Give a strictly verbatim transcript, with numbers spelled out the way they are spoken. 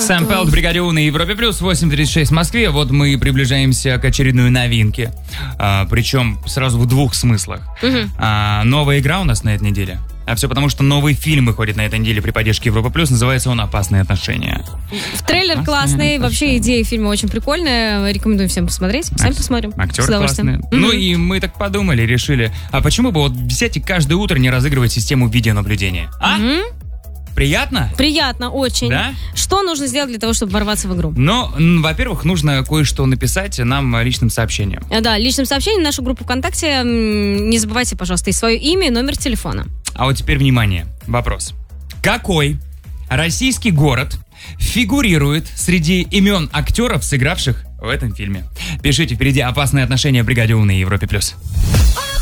Сэм Пелл в бригаде У на Европе Плюс, восемь тридцать шесть в Москве. Вот мы и приближаемся к очередной новинке. А, причем сразу в двух смыслах. Угу. А, новая игра у нас на этой неделе. А все потому, что новый фильм выходит на этой неделе при поддержке Европа Плюс. Называется он «Опасные отношения». Трейлер классный. Вообще идея фильма очень прикольная. Рекомендую всем посмотреть. Сами посмотрим. Актеры классные. Mm-hmm. Ну и мы так подумали, решили, а почему бы вот взять и каждое утро не разыгрывать систему видеонаблюдения? А? Mm-hmm. Приятно? Приятно, очень. Да? Что нужно сделать для того, чтобы ворваться в игру? Ну, во-первых, нужно кое-что написать нам личным сообщением. Да, личным сообщением в нашу группу ВКонтакте. Не забывайте, пожалуйста, и свое имя, и номер телефона. А вот теперь внимание, вопрос. Какой российский город фигурирует среди имен актеров, сыгравших в этом фильме? Пишите, впереди «Опасные отношения» в бригаде У на Европе Плюс.